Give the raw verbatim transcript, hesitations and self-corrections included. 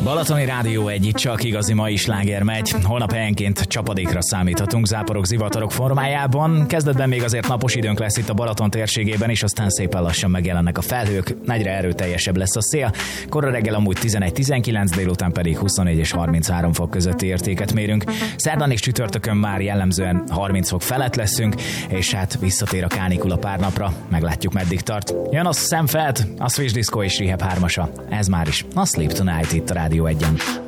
Balatoni Rádió egy, itt csak igazi mai sláger megy. Holnap helyenként csapadékra számíthatunk, záporok, zivatarok formájában. Kezdetben még azért napos időnk lesz itt a Balaton térségében is, aztán szépen lassan megjelennek a felhők, egyre erőteljesebb lesz a szél. Kora reggel amúgy tizenegy-tizenkilenc, délután pedig huszonnégy és harminchárom fok közötti értéket mérünk. Szerdán és csütörtökön már jellemzően harminc fok felett leszünk, és hát visszatér a kánikula pár napra, meglátjuk meddig tart. Jön a Sam Feldt, a Swiss Disco és Rehab hármasa. Ez már is a Sleep Tonight itt a Rádió egyen.